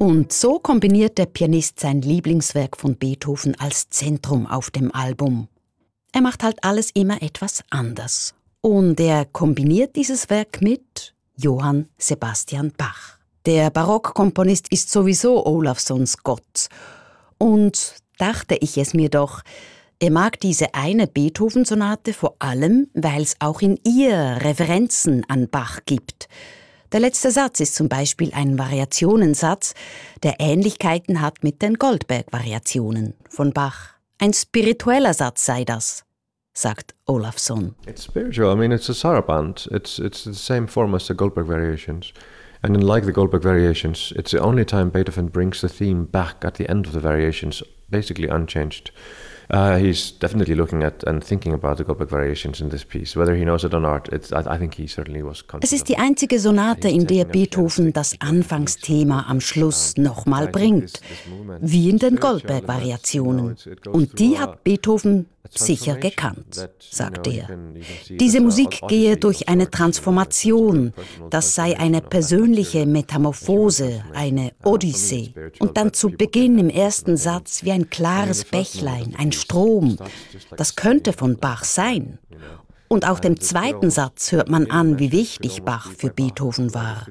Und so kombiniert der Pianist sein Lieblingswerk von Beethoven als Zentrum auf dem Album. Er macht halt alles immer etwas anders. Und er kombiniert dieses Werk mit Johann Sebastian Bach. Der Barockkomponist ist sowieso Olafssons Gott. Und dachte ich es mir doch, er mag diese eine Beethoven-Sonate vor allem, weil es auch in ihr Referenzen an Bach gibt. Der letzte Satz ist zum Beispiel ein Variationensatz, der Ähnlichkeiten hat mit den Goldberg-Variationen von Bach. Ein spiritueller Satz sei das, sagt Olafsson. It's spiritual. I mean, it's a saraband. It's the same form as the Goldberg variations. And unlike the Goldberg variations, it's the only time Beethoven brings the theme back at the end of the variations, basically unchanged. He's definitely looking at and thinking about the Goldberg variations in this piece. Whether he knows it or not, I think he certainly was conscious. Es ist die einzige Sonate, in der Beethoven das Anfangsthema am Schluss nochmal bringt, wie in den Goldberg-Variationen. Und die hat Beethoven sicher gekannt, sagt er. Diese Musik gehe durch eine Transformation, das sei eine persönliche Metamorphose, eine Odyssee. Und dann zu Beginn im ersten Satz wie ein klares Bächlein, ein Strom. Das könnte von Bach sein. Und auch dem zweiten Satz hört man an, wie wichtig Bach für Beethoven war.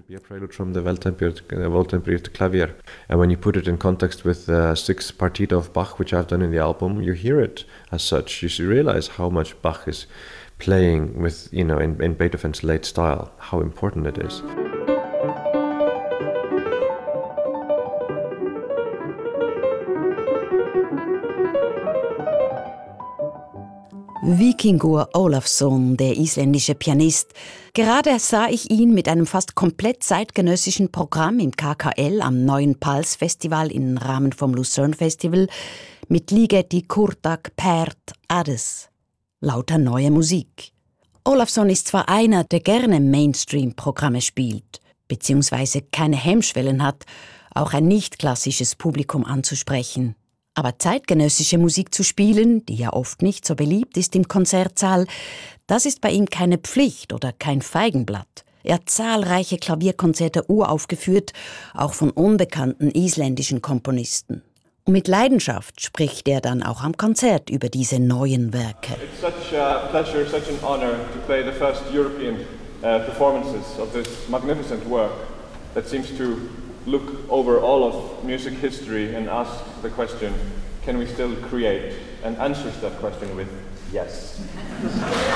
And when you put it in context with the sixth partita of Bach, which I've done in the album, you hear it as such. You realize how much Bach is playing with, in Beethoven's late style, how important it is. Víkingur Ólafsson, der isländische Pianist. Gerade sah ich ihn mit einem fast komplett zeitgenössischen Programm im KKL am neuen Pulse-Festival im Rahmen vom Lucerne-Festival mit Ligeti Kurtak Pärt Ades. Lauter neue Musik. Ólafsson ist zwar einer, der gerne Mainstream-Programme spielt, beziehungsweise keine Hemmschwellen hat, auch ein nicht-klassisches Publikum anzusprechen. Aber zeitgenössische Musik zu spielen, die ja oft nicht so beliebt ist im Konzertsaal, das ist bei ihm keine Pflicht oder kein Feigenblatt. Er hat zahlreiche Klavierkonzerte uraufgeführt, auch von unbekannten isländischen Komponisten. Und mit Leidenschaft spricht er dann auch am Konzert über diese neuen Werke. It's such a pleasure, such an honor to play the first European performances of this magnificent work that seems to look over all of music history and ask the question, can we still create? And answers that question with yes.